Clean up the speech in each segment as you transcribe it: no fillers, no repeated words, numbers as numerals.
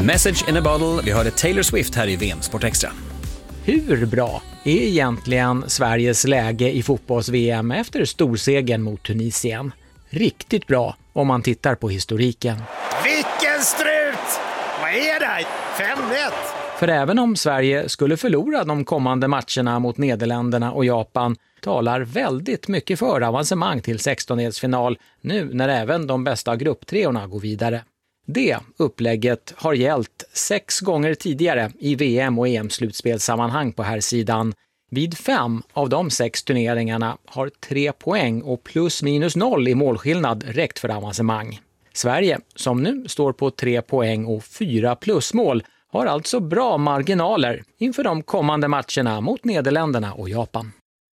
Message in a bottle. Vi hörde Taylor Swift här i VM Sport Extra. Hur bra är egentligen Sveriges läge i fotbolls-VM efter storsegern mot Tunisien? Riktigt bra om man tittar på historiken. Vilken strut! Vad är det? 5-1! För även om Sverige skulle förlora de kommande matcherna mot Nederländerna och Japan talar väldigt mycket för avancemang till 16-delsfinal nu när även de bästa grupptreorna går vidare. Det upplägget har gällt 6 gånger tidigare i VM- och EM-slutspelssammanhang på här sidan. Vid 5 av de 6 turneringarna har 3 poäng och plus minus 0 i målskillnad räckt för avancemang. Sverige, som nu står på 3 poäng och 4 plusmål, har alltså bra marginaler inför de kommande matcherna mot Nederländerna och Japan.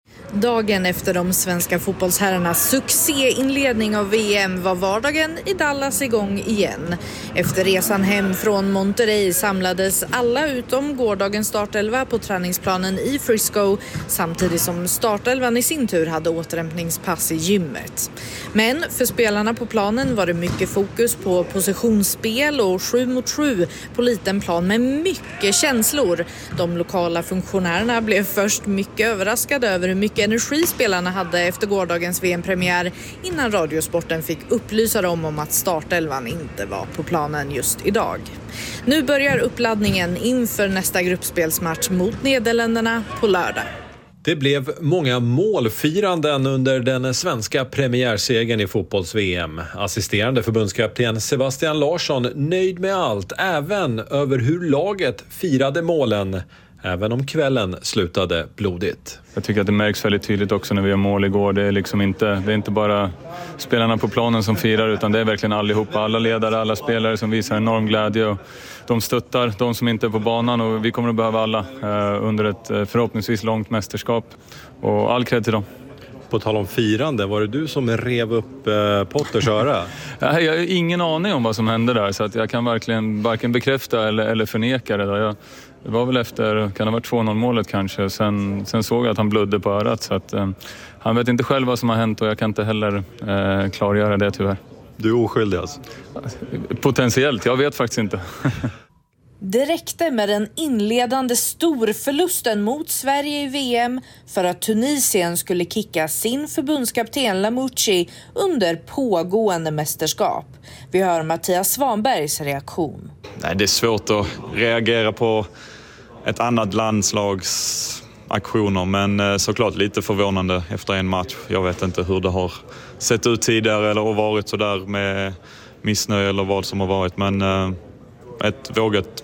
Dagen efter de svenska fotbollsherrarnas succéinledning av VM var vardagen i Dallas igång igen. Efter resan hem från Monterrey samlades alla utom gårdagens startelva på träningsplanen i Frisco, samtidigt som startelvan i sin tur hade återhämtningspass i gymmet. Men för spelarna på planen var det mycket fokus på positionsspel och 7 mot 7 på liten plan med mycket känslor. De lokala funktionärerna blev först mycket överraskade över hur mycket energi spelarna hade efter gårdagens VM-premiär innan Radiosporten fick upplysa dem om att startelvan inte var på planen just idag. Nu börjar uppladdningen inför nästa gruppspelsmatch mot Nederländerna på lördag. Det blev många målfiranden under den svenska premiärsegern i fotbolls-VM. Assisterande förbundskapten Sebastian Larsson nöjd med allt, även över hur laget firade målen. Även om kvällen slutade blodigt. Jag tycker att det märks väldigt tydligt också när vi gör mål igår. Det är inte bara spelarna på planen som firar, utan det är verkligen allihopa. Alla ledare, alla spelare som visar enorm glädje. Och de stöttar de som inte är på banan, och vi kommer att behöva alla under ett förhoppningsvis långt mästerskap. Och all cred till dem. På tal om firande, var det du som rev upp Potters öra? Jag har ingen aning om vad som hände där, så att jag kan varken bekräfta eller förneka det där. Det var väl efter, kan det ha varit 2-0 målet kanske. Sen såg jag att han blödde på örat, så att han vet inte själv vad som har hänt, och jag kan inte heller klargöra det tyvärr. Du är oskyldig alltså? Potentiellt, jag vet faktiskt inte. Det räckte med den inledande storförlusten mot Sverige i VM för att Tunisien skulle kicka sin förbundskapten Lamouchi under pågående mästerskap. Vi hör Mattias Svanbergs reaktion. Nej, det är svårt att reagera på ett annat landslags aktioner, men såklart lite förvånande efter en match. Jag vet inte hur det har sett ut tidigare eller varit så där med missnöje eller vad som har varit, men ett vågat